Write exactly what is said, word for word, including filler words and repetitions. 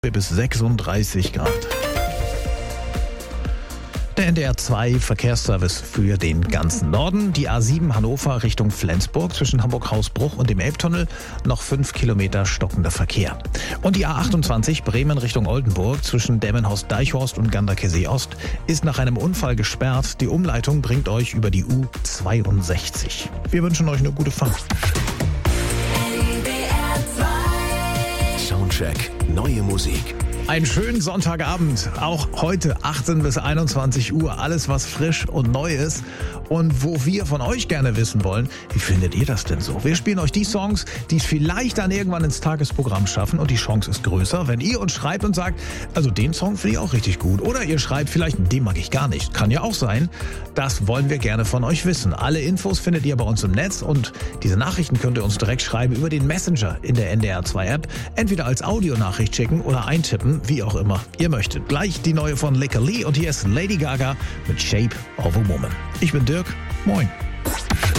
bis sechsunddreißig Grad. Der N D R zwei Verkehrsservice für den ganzen Norden. Die A sieben Hannover Richtung Flensburg zwischen Hamburg-Hausbruch und dem Elbtunnel. Noch fünf Kilometer stockender Verkehr. Und die A achtundzwanzig Bremen Richtung Oldenburg zwischen Demmenhorst-Deichhorst und Ganderkesee-Ost ist nach einem Unfall gesperrt. Die Umleitung bringt euch über die U zweiundsechzig. Wir wünschen euch eine gute Fahrt. Soundcheck, neue Musik. Einen schönen Sonntagabend, auch heute achtzehn bis einundzwanzig Uhr, alles was frisch und neu ist und wo wir von euch gerne wissen wollen, wie findet ihr das denn so? Wir spielen euch die Songs, die es vielleicht dann irgendwann ins Tagesprogramm schaffen und die Chance ist größer, wenn ihr uns schreibt und sagt, also den Song finde ich auch richtig gut oder ihr schreibt vielleicht, den mag ich gar nicht, kann ja auch sein, das wollen wir gerne von euch wissen. Alle Infos findet ihr bei uns im Netz und diese Nachrichten könnt ihr uns direkt schreiben über den Messenger in der N D R zwei App, entweder als Audionachricht schicken oder eintippen, wie auch immer ihr möchtet. Gleich die neue von Licker Lee und hier ist Lady Gaga mit Shape of a Woman. Ich bin Dirk, moin.